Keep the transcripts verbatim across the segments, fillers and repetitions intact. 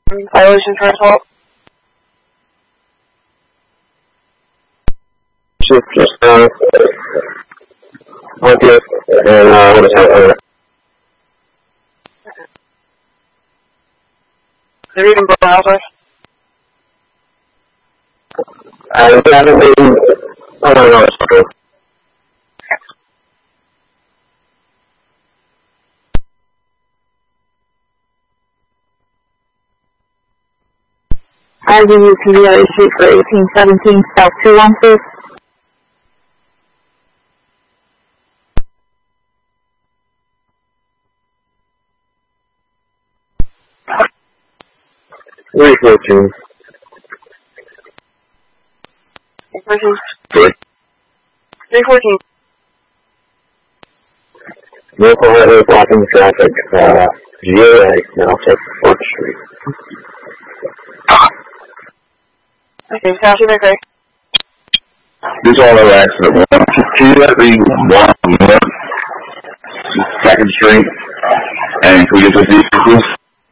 Violation for assault. Just, just, uh, okay, and, uh, what is that? The reading book house. I haven't been, oh no, no, it's okay. I give you P D R sheet for eighteen seventeen South two one six. three fourteen. Three. Three fourteen. Local highway blocking traffic, uh, G A A, now take fourth Street. Okay, South two McRae. This is all over accident one. Can you let me walk north, second Street, and can we get to these vehicles?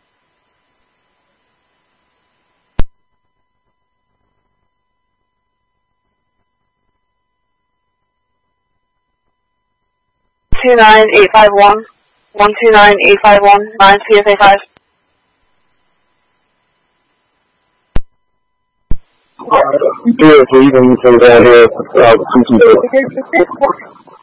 Two nine eight five one. One two nine eight five one. Nine P S A five. Yeah, so you can say that here, uh, two two